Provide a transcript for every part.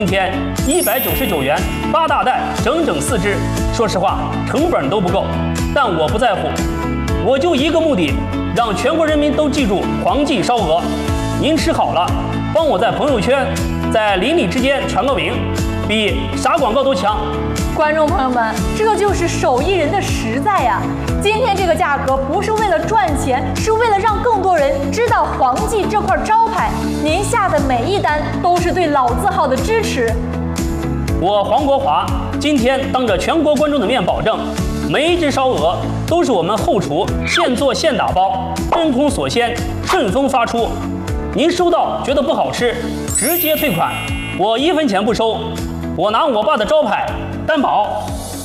今天199元，8大袋，整整4只。说实话，成本都不够，但我不在乎，我就一个目的，让全国人民都记住黄记烧鹅。您吃好了，帮我在朋友圈、在邻里之间传个名，比啥广告都强。 观众朋友们，这就是手艺人的实在呀！今天这个价格不是为了赚钱，是为了让更多人知道黄记这块招牌。您下的每一单都是对老字号的支持。 我黄国华今天当着全国观众的面保证，每一只烧鹅都是我们后厨现做现打包，真空锁鲜，顺丰发出。您收到觉得不好吃，直接退款，我1分钱不收。我拿我爸的招牌担保。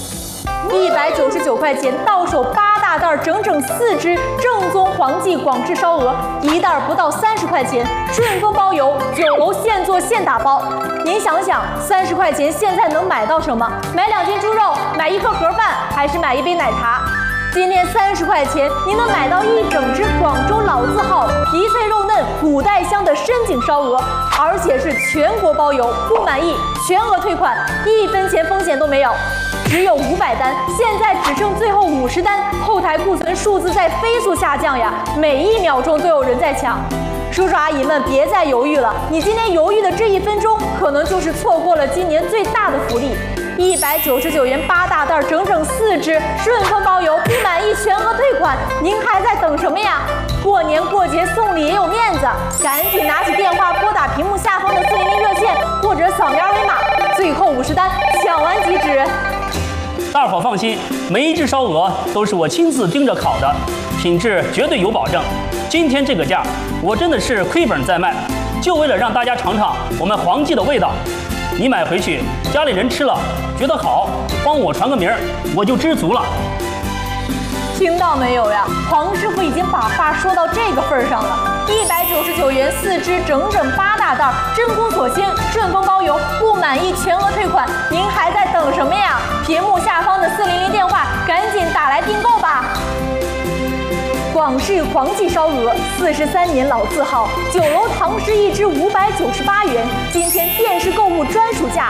199块钱到手8大袋，整整4只正宗黄记广式烧鹅，一袋不到30块钱，顺丰包邮，9楼现做现打包。您想想，30块钱现在能买到什么？买2斤猪肉，买1颗盒饭，还是买1杯奶茶？今天30块钱，您能买到一整只广州老字号皮脆肉嫩、古带香的深井烧鹅，而且是全国包邮，不满意全额退款，1分钱风险都没有。只有500单，现在只剩最后50单，后台库存数字在飞速下降呀，每1秒钟都有人在抢。叔叔阿姨们别再犹豫了，你今天犹豫的这1分钟，可能就是错过了今年最大的福利。199元8大袋，整整4只，顺丰包邮，不满意全额退款。您还在等什么呀？过年过节送礼也有面子，赶紧拿起电话拨打屏幕下方的400热线，或者扫描2维码，最后50单抢完即止。 大伙放心，每一只烧鹅都是我亲自盯着烤的，品质绝对有保证。今天这个价，我真的是亏本在卖，就为了让大家尝尝我们黄记的味道。你买回去，家里人吃了觉得好，帮我传个名儿，我就知足了。 听到没有呀？黄师傅已经把话说到这个份儿上了。199元4只，整整8大袋，真空锁鲜，顺丰包邮，不满意全额退款。您还在等什么呀？屏幕下方的400电话，赶紧打来订购吧。广式黄记烧鹅，43年老字号，9楼堂食1只598元。今天电视购物专属价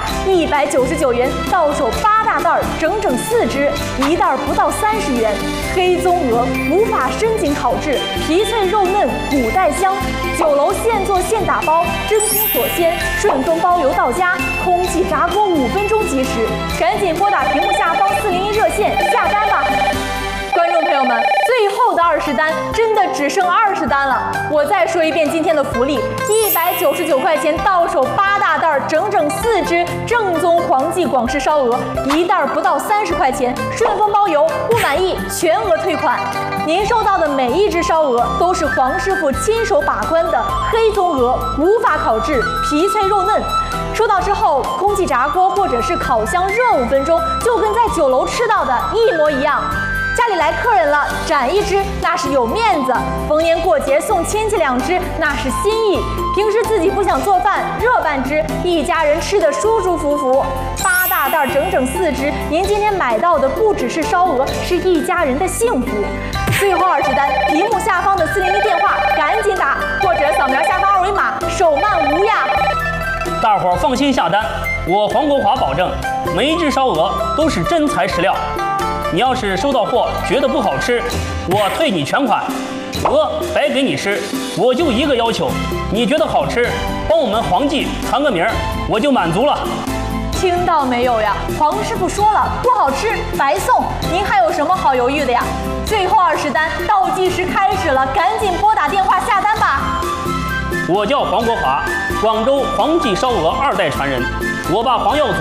199元，到手8大袋，整整4只，一袋不到30元。黑棕鹅，无法深井烤制，皮脆肉嫩，古带香。9楼现做现打包，真空锁鲜，顺丰包邮到家，空气炸锅5分钟即食。赶紧拨打屏幕下方400热线下单吧。观众朋友们，最后的20单真的只剩20单了。我再说一遍今天的福利：199块钱到手8大袋，整整4只正宗黄记广式烧鹅，一袋不到30块钱，顺丰包邮，不满意全额退款。您收到的每一只烧鹅都是黄师傅亲手把关的黑棕鹅，无法烤制，皮脆肉嫩。收到之后，空气炸锅或者是烤箱热5分钟，就跟在9楼吃到的一模一样。家里来客人了，斩1只那是有面子；逢年过节送亲戚2只那是心意。平时自己不想做饭，热半只，一家人吃得舒舒服服。8大袋整整4只，您今天买到的不只是烧鹅，是一家人的幸福。最后20单，屏幕下方的400电话赶紧打，或者扫描下方2维码，手慢无呀。 大伙儿放心下单，我黄国华保证，每一只烧鹅都是真材实料。你要是收到货觉得不好吃，我退你全款，鹅白给你吃。我就一个要求，你觉得好吃，帮我们黄记传个名儿，我就满足了。 听到没有呀？黄师傅说了，不好吃白送，您还有什么好犹豫的呀？最后20单倒计时开始了，赶紧拨打电话下单吧。 我叫黄国华，广州黄记烧鹅2代传人。我爸黄耀祖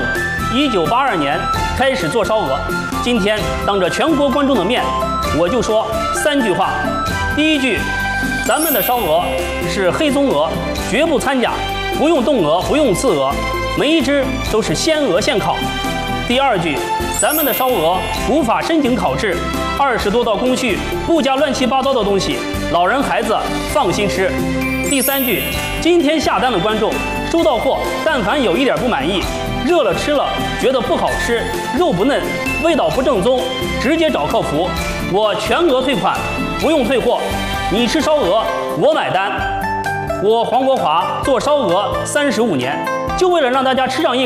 1982年开始做烧鹅，今天当着全国观众的面，我就说3句话。第一句，咱们的烧鹅是黑棕鹅，绝不掺假，不用冻鹅，不用刺鹅，每一只都是鲜鹅现烤。第二句，咱们的烧鹅无法深井烤制，20多道工序，不加乱七八糟的东西，老人孩子放心吃。第3句，今天下单的观众收到货，但凡有一点不满意，热了吃了觉得不好吃，肉不嫩，味道不正宗，直接找客服，我全额退款，不用退货。你吃烧鹅，我买单。我黄国华做烧鹅35年， 就为了让大家吃上一